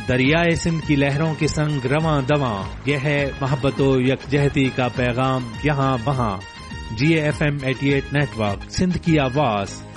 दरियाए सिंध की लहरों के संग रवां दवां, यह है मोहब्बतो यकजहती का पैगाम यहाँ वहाँ। GAFM 88 नेटवर्क, सिंध की आवाज,